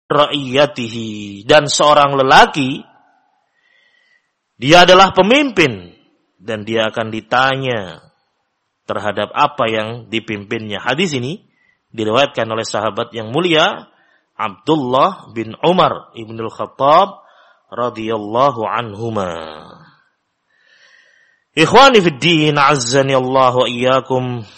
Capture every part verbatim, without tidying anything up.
ra'iyatihi, dan seorang lelaki dia adalah pemimpin dan dia akan ditanya terhadap apa yang dipimpinnya. Hadis ini diriwayatkan oleh sahabat yang mulia Abdullah bin Umar ibnul Khattab radhiyallahu anhuma. Ikhwani fid din, azzani Allah wa iyyakum.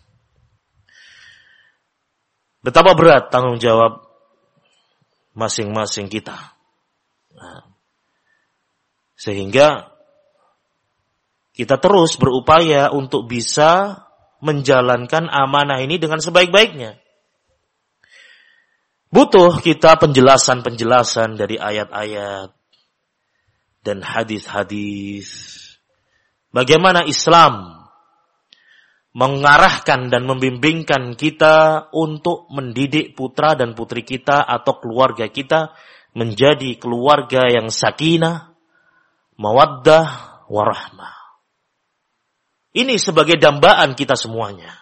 Betapa berat tanggung jawab masing-masing kita. Nah, sehingga kita terus berupaya untuk bisa menjalankan amanah ini dengan sebaik-baiknya. Butuh kita penjelasan-penjelasan dari ayat-ayat dan hadis-hadis. Bagaimana Islam mengarahkan dan membimbingkan kita untuk mendidik putra dan putri kita atau keluarga kita menjadi keluarga yang sakinah, mawaddah, warahmah. Ini sebagai dambaan kita semuanya.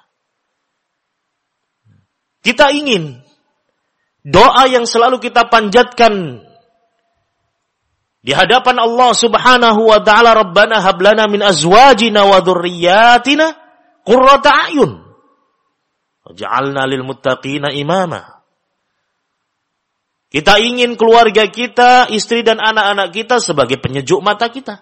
Kita ingin doa yang selalu kita panjatkan di hadapan Allah Subhanahu wa taala, Rabbana hab lana min azwajina wa dzurriyyatina qurrata a'yun waj'alna lil muttaqina imama. Kita ingin keluarga kita, istri dan anak-anak kita sebagai penyejuk mata kita.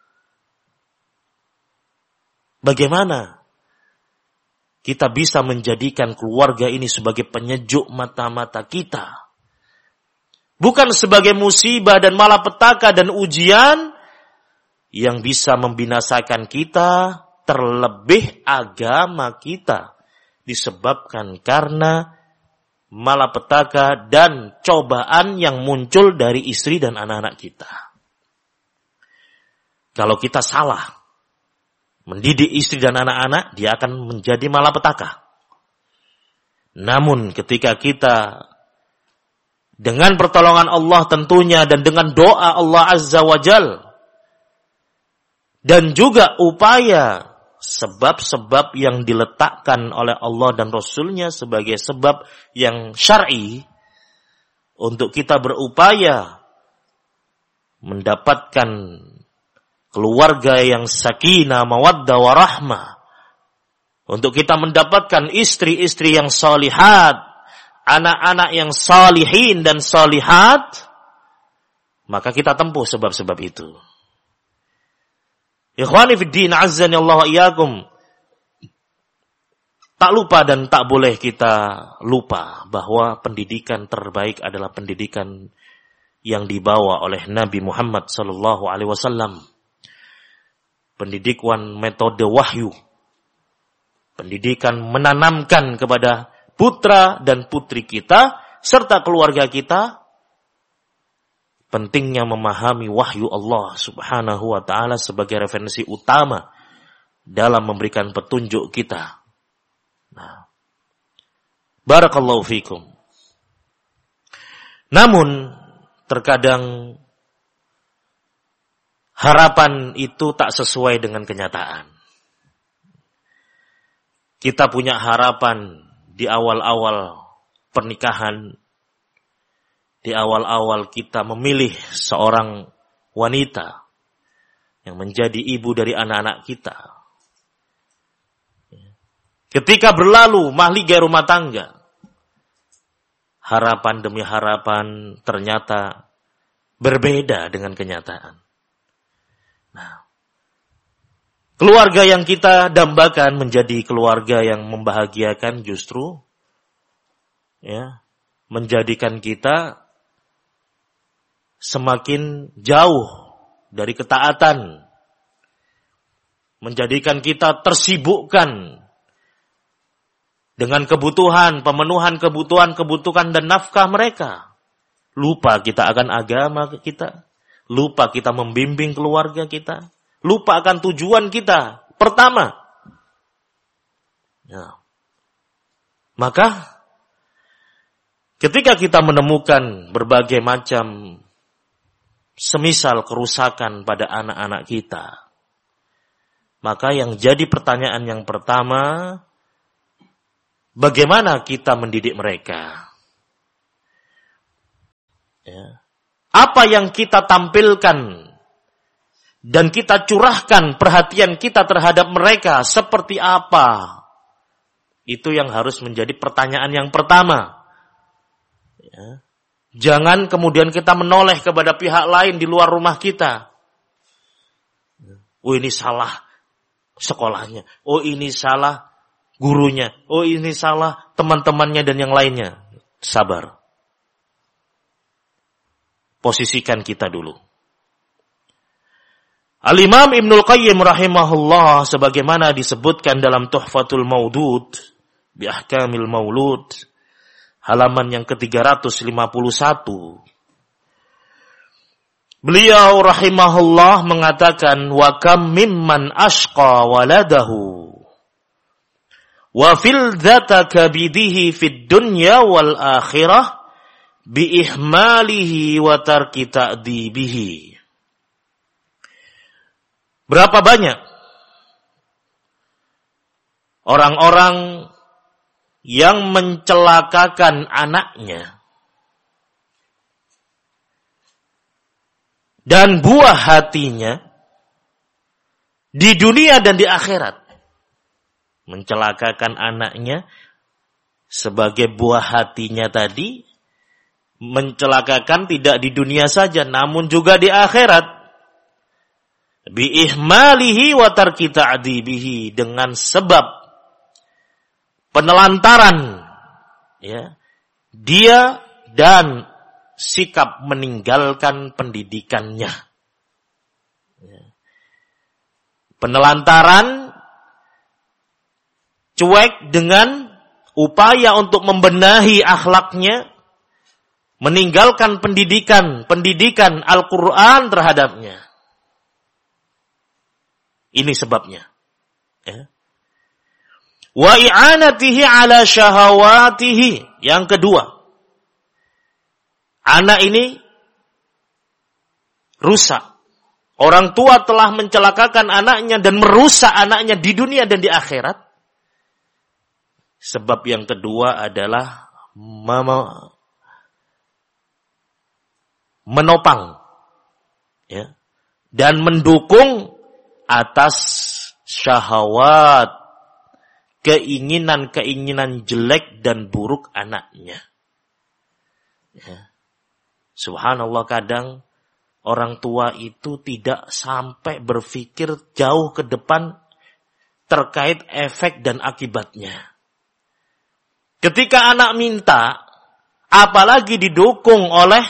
Bagaimana kita bisa menjadikan keluarga ini sebagai penyejuk mata-mata kita? Bukan sebagai musibah dan malapetaka dan ujian yang bisa membinasakan kita, terlebih agama kita, disebabkan karena malapetaka dan cobaan yang muncul dari istri dan anak-anak kita. Kalau kita salah mendidik istri dan anak-anak, dia akan menjadi malapetaka. Namun ketika kita dengan pertolongan Allah tentunya dan dengan doa Allah Azza wa Jal dan juga upaya sebab-sebab yang diletakkan oleh Allah dan Rasulnya sebagai sebab yang syar'i untuk kita berupaya mendapatkan keluarga yang sakinah, mawaddah, warahmah. Untuk kita mendapatkan istri-istri yang salihat, anak-anak yang salihin dan salihat, maka kita tempuh sebab-sebab itu. Ikhwani fid din, azzani Allah wa iyyakum. Tak lupa dan tak boleh kita lupa bahwa pendidikan terbaik adalah pendidikan yang dibawa oleh Nabi Muhammad sallallahu alaihi wasallam. Pendidikan metode wahyu. Pendidikan menanamkan kepada putra dan putri kita serta keluarga kita pentingnya memahami wahyu Allah Subhanahu wa taala sebagai referensi utama dalam memberikan petunjuk kita. Nah, barakallahu fikum. Namun terkadang harapan itu tak sesuai dengan kenyataan. Kita punya harapan di awal-awal pernikahan, di awal-awal kita memilih seorang wanita yang menjadi ibu dari anak-anak kita. Ketika berlalu mahligai rumah tangga, harapan demi harapan ternyata berbeda dengan kenyataan. Nah, keluarga yang kita dambakan menjadi keluarga yang membahagiakan justru ya, menjadikan kita semakin jauh dari ketaatan, menjadikan kita tersibukkan dengan kebutuhan, pemenuhan kebutuhan-kebutuhan dan nafkah mereka. Lupa kita akan agama kita, lupa kita membimbing keluarga kita, lupa akan tujuan kita pertama. Ya. Maka ketika kita menemukan berbagai macam semisal kerusakan pada anak-anak kita, maka yang jadi pertanyaan yang pertama, bagaimana kita mendidik mereka? Ya. Apa yang kita tampilkan dan kita curahkan perhatian kita terhadap mereka seperti apa? Itu yang harus menjadi pertanyaan yang pertama. Ya. Jangan kemudian kita menoleh kepada pihak lain di luar rumah kita. Oh, ini salah sekolahnya. Oh, ini salah gurunya. Oh, ini salah teman-temannya dan yang lainnya. Sabar. Posisikan kita dulu. Al-Imam Ibnul Qayyim rahimahullah sebagaimana disebutkan dalam Tuhfatul Maudud bi Ahkamil Maulud halaman yang ke tiga ratus lima puluh satu. Beliau rahimahullah mengatakan wa kam mimman ashqa waladahu wa fil dzata kabidihi fid dunya wal akhirah bi ihmalihi wa tarki ta'dibihi. Berapa banyak orang-orang yang mencelakakan anaknya dan buah hatinya di dunia dan di akhirat. Mencelakakan anaknya sebagai buah hatinya tadi, mencelakakan tidak di dunia saja, namun juga di akhirat. Biihmalihi wa tarki ta'dibihi, dengan sebab penelantaran ya, dia dan sikap meninggalkan pendidikannya. Penelantaran, cuek dengan upaya untuk membenahi akhlaknya, meninggalkan pendidikan, pendidikan Al-Quran terhadapnya. Ini sebabnya. Ya. Wa i'anatihi ala syahawatihi. Yang kedua, anak ini rusak. Orang tua telah mencelakakan anaknya dan merusak anaknya di dunia dan di akhirat. Sebab yang kedua adalah mama, menopang ya, dan mendukung atas syahwat, keinginan-keinginan jelek dan buruk anaknya. Ya. Subhanallah, kadang orang tua itu tidak sampai berpikir jauh ke depan terkait efek dan akibatnya. Ketika anak minta, apalagi didukung oleh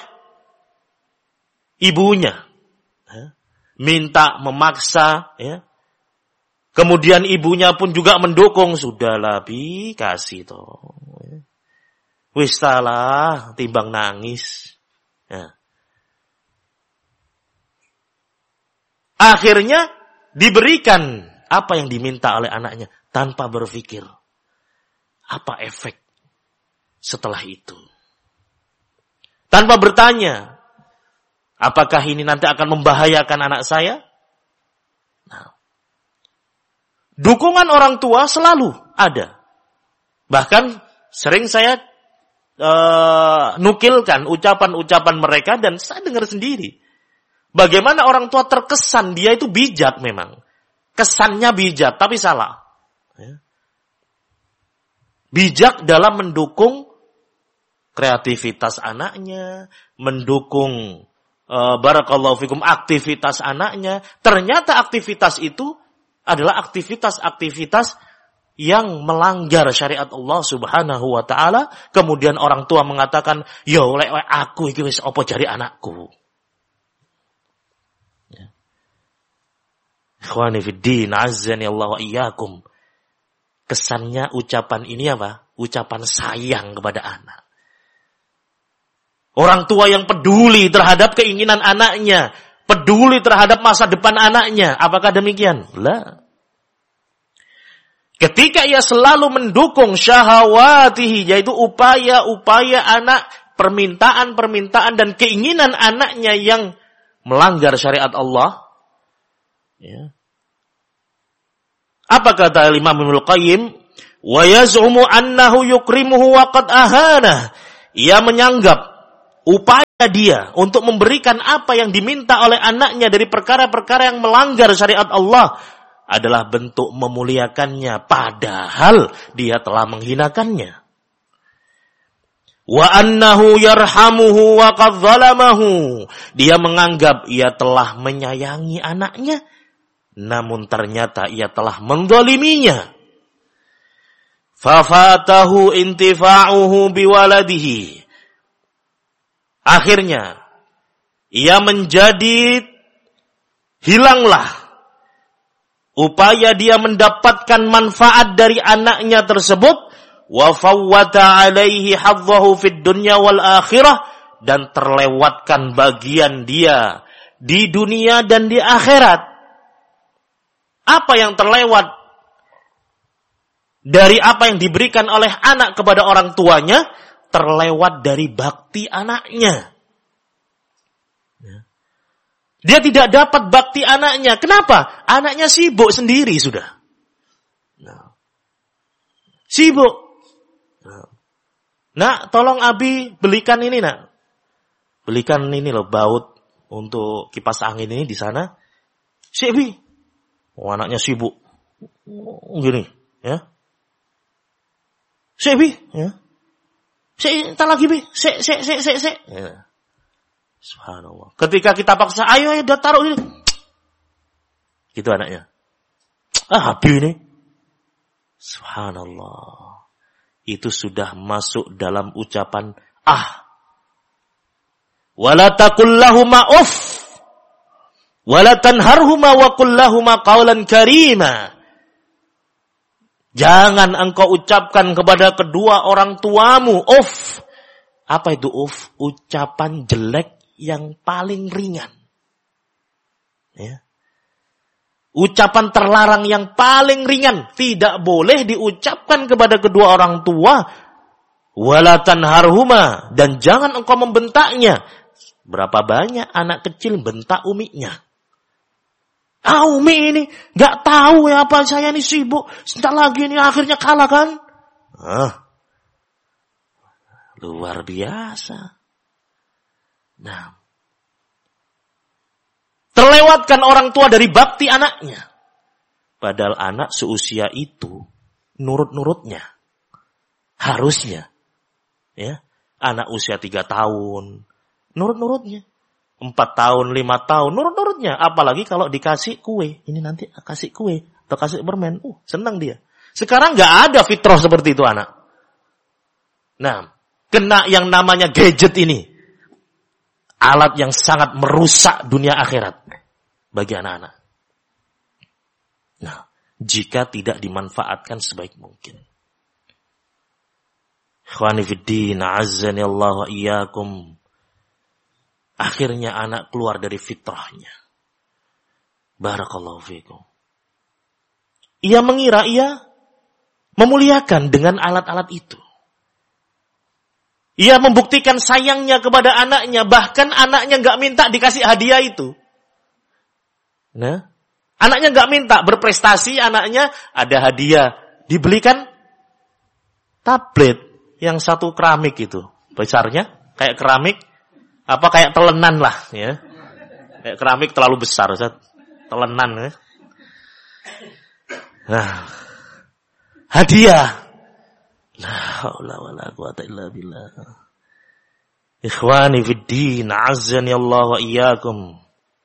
ibunya, minta memaksa, ya. Kemudian ibunya pun juga mendukung, sudahlah bi, kasih toh. Wis salah, timbang nangis. Ya. Akhirnya diberikan apa yang diminta oleh anaknya tanpa berpikir apa efek setelah itu. Tanpa bertanya, apakah ini nanti akan membahayakan anak saya? Nah, dukungan orang tua selalu ada. Bahkan sering saya uh, nukilkan ucapan-ucapan mereka dan saya dengar sendiri. Bagaimana orang tua terkesan dia itu bijak memang. Kesannya bijak, tapi salah. Ya. Bijak dalam mendukung kreativitas anaknya, mendukung Uh, barakallahu fikum aktivitas anaknya. Ternyata aktivitas itu adalah aktivitas-aktivitas yang melanggar syariat Allah Subhanahu wa taala. Kemudian orang tua mengatakan, "Yo lek aku iki wis apa jari anakku." Ya. Ikhwani fid din, azzani Allah wa iyyakum. Kesannya ucapan ini apa? Ucapan sayang kepada anak. Orang tua yang peduli terhadap keinginan anaknya, peduli terhadap masa depan anaknya. Apakah demikian? La. Ketika ia selalu mendukung syahawatihi, yaitu upaya-upaya anak, permintaan-permintaan dan keinginan anaknya yang melanggar syariat Allah. Ya. Apa kata Imam Ibnul Qayyim? Wa yaz'umu annahu yukrimuhu wa qad ahana. Ia menyanggap upaya dia untuk memberikan apa yang diminta oleh anaknya dari perkara-perkara yang melanggar syariat Allah adalah bentuk memuliakannya, padahal dia telah menghinakannya. Wa annahu yarhamuhu wa qad zalamahu. Dia menganggap ia telah menyayangi anaknya, namun ternyata ia telah menzaliminya. Fafatahu intifa'uhu biwaladihi. Akhirnya ia menjadi hilanglah upaya dia mendapatkan manfaat dari anaknya tersebut. Wa fawwata alaihi hadzahu fid dunya wal akhirah, dan terlewatkan bagian dia di dunia dan di akhirat. Apa yang terlewat dari apa yang diberikan oleh anak kepada orang tuanya? Terlewat dari bakti anaknya. Dia tidak dapat bakti anaknya. Kenapa? Anaknya sibuk sendiri sudah. Sibuk. Nak, tolong Abi belikan ini, nak. Belikan ini loh, baut untuk kipas angin ini di sana. Sik, Bi. Oh, anaknya sibuk. Gini, ya. Sik, Bi, ya. Sik, entar lagi, Bi. Sik, sik, sik, sik, sik. Ya. Subhanallah. Ketika kita paksa, ayo, ayo, udah taruh ini. Gitu anaknya. Ah, Abi ini. Subhanallah. Itu sudah masuk dalam ucapan ah. Wala taqul lahuma uff. Wala tanharhuma wa qul lahuma qawlan karima. Jangan engkau ucapkan kepada kedua orang tuamu uff. Apa itu uff? Ucapan jelek yang paling ringan. Ya. Ucapan terlarang yang paling ringan. Tidak boleh diucapkan kepada kedua orang tua. Wala tanharhuma. Dan jangan engkau membentaknya. Berapa banyak anak kecil bentak uminya. Ah, umi ini gak tahu ya apa, saya ini sibuk. Sebentar lagi ini akhirnya kalah kan. Ah, luar biasa. Nah. Terlewatkan orang tua dari bakti anaknya. Padahal anak seusia itu nurut-nurutnya. Harusnya. Ya, anak usia tiga tahun. Nurut-nurutnya. Empat tahun, lima tahun. Nurut-nurutnya. Apalagi kalau dikasih kue. Ini nanti kasih kue. Atau kasih permen. Uh, senang dia. Sekarang gak ada fitrah seperti itu anak. Nah, kena yang namanya gadget ini. Alat yang sangat merusak dunia akhirat bagi anak-anak. Nah, jika tidak dimanfaatkan sebaik mungkin. Ikhwani fiddin, azzani Allah wa iyyakum. Akhirnya anak keluar dari fitrahnya. Barakallahu fikum. Ia mengira ia memuliakan dengan alat-alat itu. Ia membuktikan sayangnya kepada anaknya. Bahkan anaknya gak minta dikasih hadiah itu. Nah, anaknya gak minta. Berprestasi anaknya ada hadiah. Dibelikan tablet yang satu keramik itu. Besarnya kayak keramik. Apa kayak telenan lah. Ya. Kayak keramik terlalu besar. Telenan. Ya. Nah, hadiah. La haula wala quwata illa billah. Ikhwani fid din, azzani Allah wa iyyakum.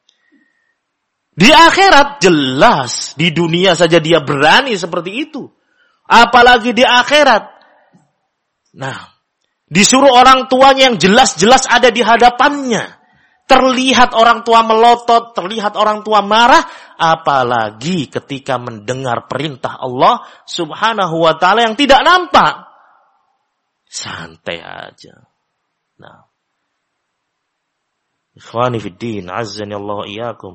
Di akhirat jelas, di dunia saja dia berani seperti itu. Apalagi di akhirat. Nah, disuruh orang tuanya yang jelas-jelas ada di hadapannya. Terlihat orang tua melotot, terlihat orang tua marah, apalagi ketika mendengar perintah Allah Subhanahu wa taala yang tidak nampak. Santai aja. Nah. Ikhwani fid din, azzani Allah wa iyyakum.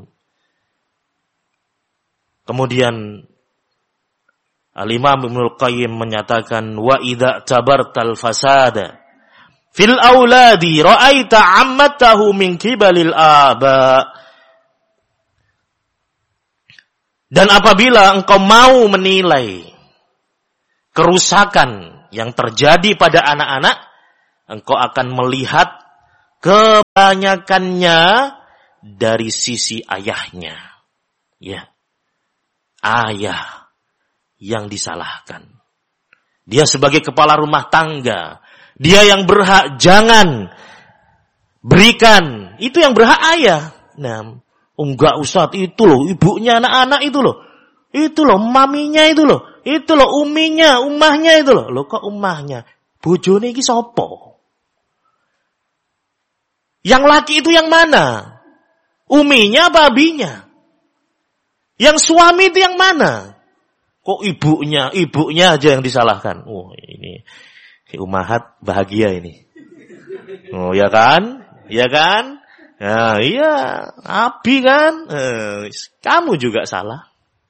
Kemudian Al-Imam Ibnul Qayyim menyatakan wa idza tabartal fasada fil auladi ra'aita ammatahu min kibalil aba. Dan apabila engkau mau menilai kerusakan yang terjadi pada anak-anak, engkau akan melihat Kebanyakannya dari sisi ayahnya. Ya. Ayah yang disalahkan. Dia sebagai kepala rumah tangga. Dia yang berhak, jangan berikan. Itu yang berhak ayah. Nah, enggak Ustaz, itu loh ibunya anak-anak itu loh. Itu loh maminya itu loh. Itu loh uminya, umahnya itu loh. Loh kok umahnya? Bojone iki sapa? Yang laki itu yang mana? Uminya apa abinya? Yang suami itu yang mana? Kok ibunya, ibunya aja yang disalahkan. Oh, ini si umahat bahagia ini. Oh, ya kan? Ya kan? Nah, iya, abi kan? Eh, kamu juga salah.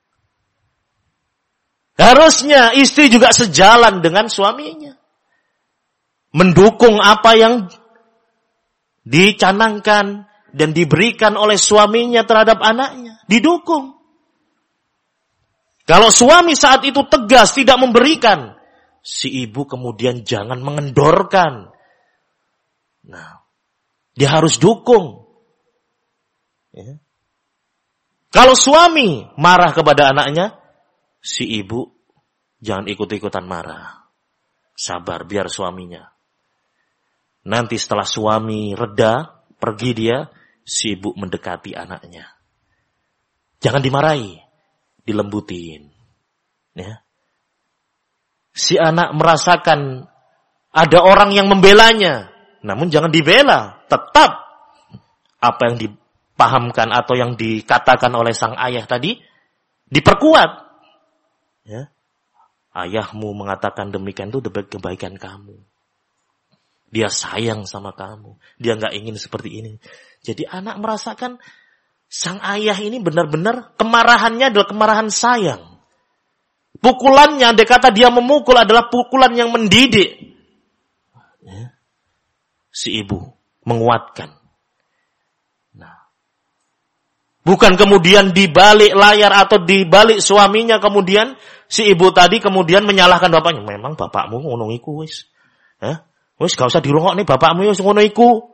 Harusnya istri juga sejalan dengan suaminya. Mendukung apa yang dicanangkan dan diberikan oleh suaminya terhadap anaknya. Didukung. Kalau suami saat itu tegas tidak memberikan, si ibu kemudian jangan mengendorkan. Nah, dia harus dukung. Ya. Kalau suami marah kepada anaknya, si ibu jangan ikut-ikutan marah. Sabar biar suaminya. Nanti setelah suami reda, pergi dia, si ibu mendekati anaknya. Jangan dimarahi, dilembutin. Ya. Si anak merasakan ada orang yang membelanya, namun jangan dibela. Tetap apa yang dipahamkan atau yang dikatakan oleh sang ayah tadi, diperkuat. Ya. Ayahmu mengatakan demikian itu demi kebaikan kamu. Dia sayang sama kamu. Dia nggak ingin seperti ini. Jadi anak merasakan sang ayah ini benar-benar kemarahannya adalah kemarahan sayang. Pukulannya, andai kata dia memukul adalah pukulan yang mendidik. Ya. Si ibu menguatkan. Nah, bukan kemudian di balik layar atau di balik suaminya kemudian si ibu tadi kemudian menyalahkan bapaknya. Memang bapakmu ngono iku wis. Hah? Wis gak usah dirungokne bapakmu wis ngono iku.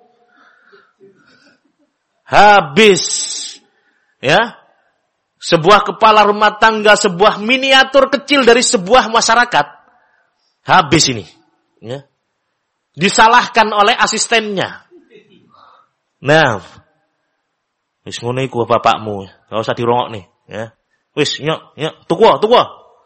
Habis. Ya. Sebuah kepala rumah tangga, sebuah miniatur kecil dari sebuah masyarakat. Habis ini. Ya. Disalahkan oleh asistennya. Nah. Wis ngono iku bapakmu, gak usah dirungokne, ya. Wis nyok, nyok, tuku, tuku.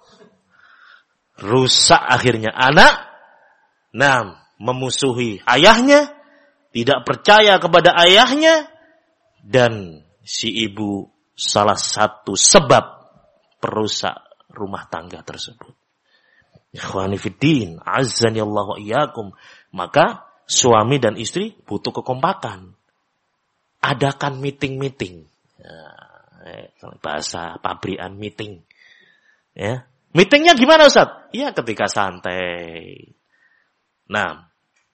Rusak akhirnya anak. Nah, memusuhi ayahnya, tidak percaya kepada ayahnya, dan si ibu salah satu sebab perusak rumah tangga tersebut. Ikhwani fiddin, azzani Allah wa iyyakum. Maka suami dan istri butuh kekompakan. Adakan meeting-meeting. Ya, bahasa pabrikan meeting. Ya. Meetingnya gimana Ustaz? Ya ketika santai. Nah,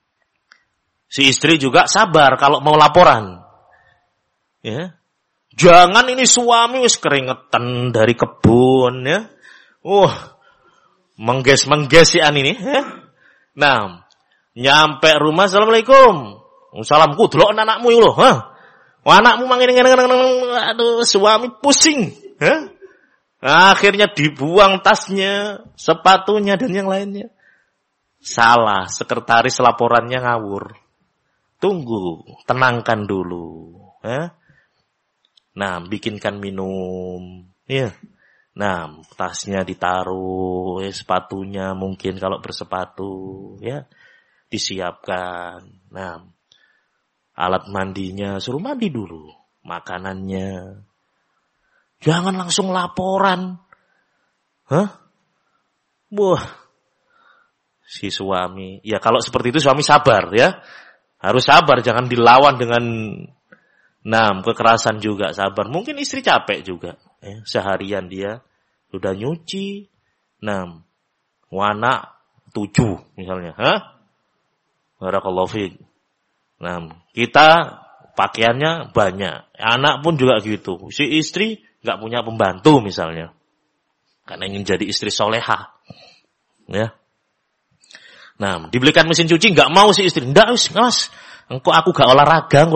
si istri juga sabar kalau mau laporan. Ya. Jangan ini suami wis keringetan dari kebun ya. Uh, mengges-mengges si an ini ya. Nah, nyampe rumah Assalamualaikum. Salamku delok anakmu lho, ha. Anakmu mangene aduh suami pusing, ha. Akhirnya dibuang tasnya, sepatunya dan yang lainnya. Salah, sekretaris laporannya ngawur. Tunggu, tenangkan dulu. Ya. Nah, bikinkan minum. Ya. Nah, tasnya ditaruh, eh, sepatunya mungkin kalau bersepatu. Ya. Disiapkan. Nah, alat mandinya suruh mandi dulu. Makanannya. Jangan langsung laporan. Hah? Wah. Si suami. Ya kalau seperti itu suami sabar ya. Harus sabar. Jangan dilawan dengan nah, kekerasan juga. Sabar. Mungkin istri capek juga. Ya. Seharian dia sudah nyuci. Nah. Anak tujuh misalnya. Hah? Barakallahu fiik. Nah. Kita pakaiannya banyak. Anak pun juga gitu. Si istri gak punya pembantu misalnya. Karena ingin jadi istri soleha. Ya. Nah, dibelikan mesin cuci gak mau si istri. Nggak, mas. Engko aku gak olahraga, engko